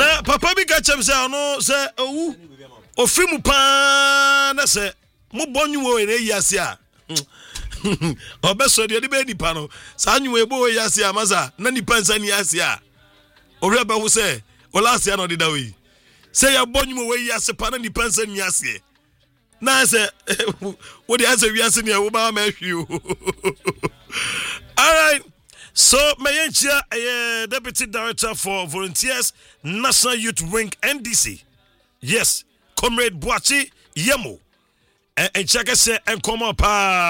na papa bi ka chem say no say owu ofimu pa na say mo bonyu wo ere yase a obeso de be nipa no sa anyu ebo yase a masa na nipa nsa ni yase a ore ba wo say olase na odida we say ya bonyu wo yase pa na nipa nsa ni yase na say wo de ase wiase ni e wo ba ma hwi all right. So, Mayenchia, Deputy Director for Volunteers, National Youth Wing, NDC. Yes, Comrade Boachi Yemo. And check us and come up.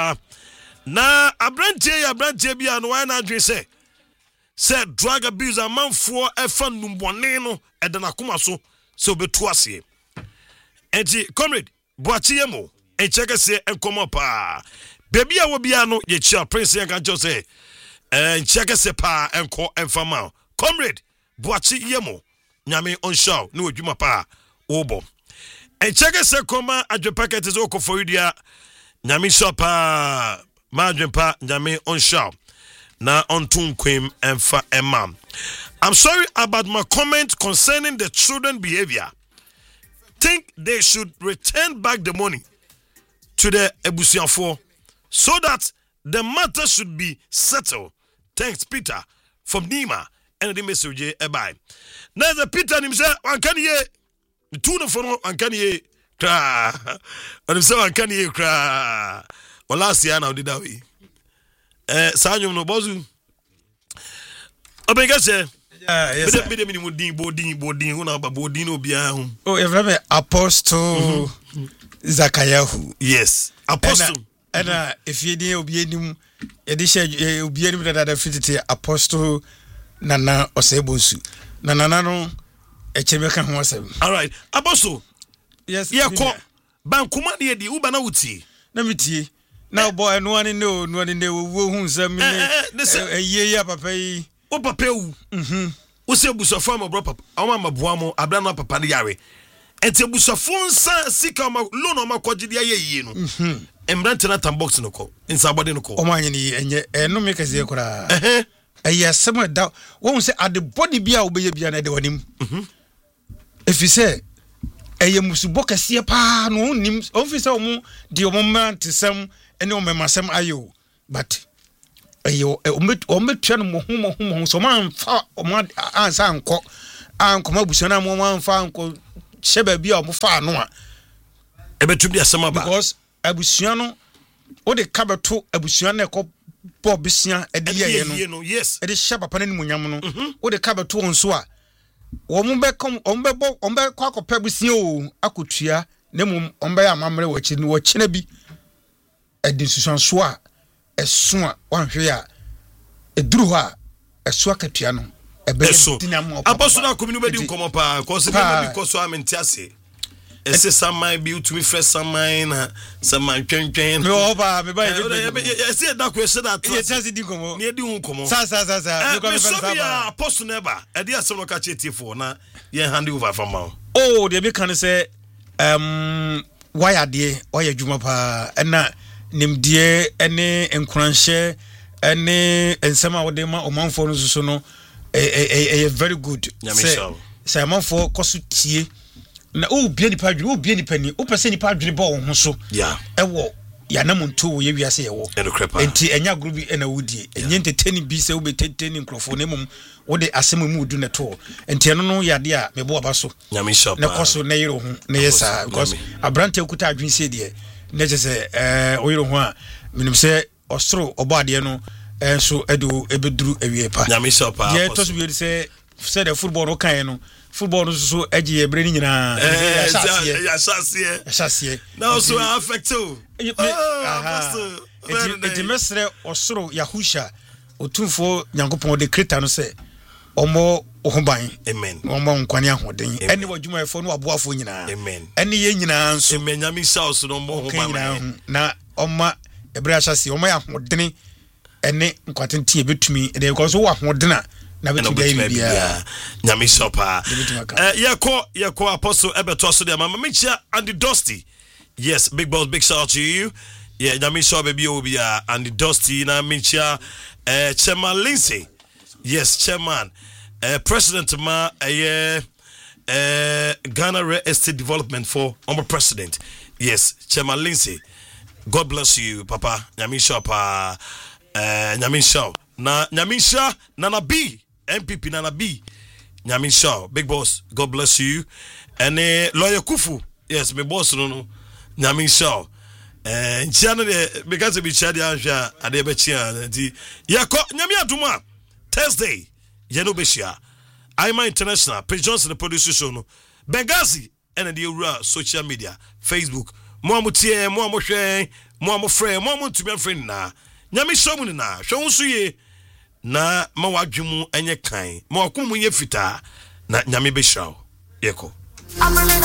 Na Abrantie be and why not say drug abuse a man for a fun numboneno and then akumaso so be twice. And Comrade Boachi Yemo. And check us and come up. Baby, I will be ano ye chia Prince and Jose. And check us a pa and call and fama. Comrade, Boachi Yemo, Nyame on show, no Juma pa, Obo. And check us a coma at your packet is oko for you, dear Nyame Shoppa, Margin pa, Nyame on show. Now on Tun Quim and fa Emma. I'm sorry about my comment concerning the children behavior. Think they should return back the money to the Ebusianfo so that the matter should be settled. Thanks, Peter, from Nima, and the message by. Now, the Peter himself, one can ye, the tuna for one can ye, cry, and so one can ye cry. Well, last year now did we? Sanyo no bozu. Obegase. Yes. Bodin, una Bodino biahu. Oh, every Apostle Zakayahu. Yes, Apostle. And if you didn't be any edition, you'll be able to fit Apostle Nana Osebosu. Nana no, a Chemekan was. All right, Apostle. Yes, yeah, Bankuma de Ubana Uti. Namiti. Now, boy, no one in the wounds a year, papa. O papa, Usebusa farmer brought up, Amama Buamo, Abrana Papadiare. And Tebusafon Sika Lono Makodia Yeno. And Brantana Tambox no call in Sabadi no call. Oh, my, and no make a zebra. Yes, somewhere down. Won't say at the body be our baby and I him. If you say, a Musuboka see pa no names, officer mo, the moment to some, and no mamma some ayo, but a omit channel home, so man far or mad answer and cock, and come up with some one found called Sheba be of far no. Ebe to be a summer because Abusiano or the cabato Abusiana called Bob Bissia at the year, yes, it is sharp upon any munyamano, or the cabato on soa. Ombe come ombe kwa ko pebusio akutua nemum ombe ya mamre wachi wo chine bi edisusan so a eso a wanhwe a eduru ho a eso akatua no ebe dinam apostle na kominu bedi nkomo pa cause na because so amentiase ese samai bi utumi fresh samai na samai twentwen me oba me ba ese da question that e chance di nkomo ne di nkomo sa me so ya apostle never e dey asem no ka chetifo na ye hand over from now oh they be kan say why are they why adwuma pa na nimdie ene enkuranhye ene ensema wo de ma omanfo no so no very good say amanfo koso tie na bia ni pani o pese ni padwene ba wo ho so yeah ewo ya na monto ye wiase ye wo enti enya grubi ena wudie enye entertaining bi se wo be entertaining crofo na mum wo de asem mu du neto enti eno no yade a mebo aba so nyame shop na koso na yero ho na yesa because abrante okuta adwen se de na je se oyero ho a minim se osoro obade no enso edu ebeduru awie pa nyame shop ye to so bi se the football no kan no football no so eji ebre ni nyina ya shasie now so affect you it mesre osoro yahusha otumfo nyankopon de kreta no se omo ohoban amen omo nkwane ahoden ene wadwuma efo no aboafo nyina amen ene ye nyina nso amen nyame south no omo ohoban na oma ebre shasie omo ahoden ene nkwatenti ebetumi de because wo ahoden a na betumi bia nyame sopa yako apostle ebeto so de mama mechia and the dusty yes big boss big shout out to you yeah nyame so baby obia and the dusty na mechia chairman Lindsay yes chairman president ma Ghana Real Estate Development for our president. Yes, Chairman Lindsay. God bless you, Papa. Nyamisha pa Nyamisha. Na Nyamisha Nana B. MPP Nana B. Nyamisha. Big boss. God bless you. And Lawyer Kufu. Yes, my boss no. Nyamisha. Nchiano de because we chadi ansha ade bechia nti. Yako nyami aduma. Thursday. Yeno bechia. Aima International. Page Johnson the producer show no. Benghazi and the Ura social media. Facebook. Mo amutie, mo amohwe, mo amofre, mo amuntumi afre na. Nyame shomu ni na, hwe nso ye na ma wadwemu enye kan. Ma wakomu ye fita na nyame be hrawo. Yeko.